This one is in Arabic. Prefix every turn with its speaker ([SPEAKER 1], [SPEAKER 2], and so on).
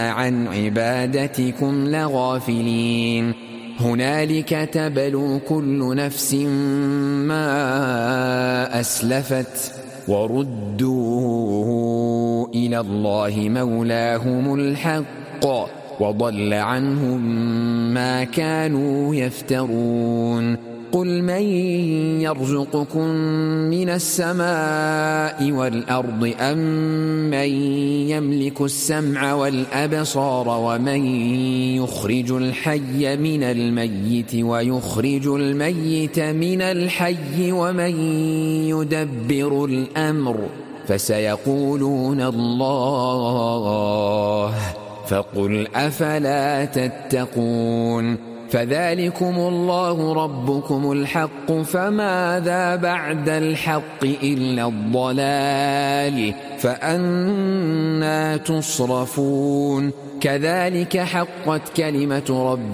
[SPEAKER 1] عن عبادتكم لغافلين هنالك تبلو كل نفس ما أسلفت وردوا إلى الله مولاهم الحق وضل عنهم ما كانوا يفترون قل من يرزقكم من السماء والأرض أم من يملك السمع والأبصار ومن يخرج الحي من الميت ويخرج الميت من الحي ومن يدبر الأمر فسيقولون الله فقل أفلا تتقون فذلكم الله ربكم الحق فماذا بعد الحق إلا الضلال فأنى تصرفون كذلك حقت كلمة ربكم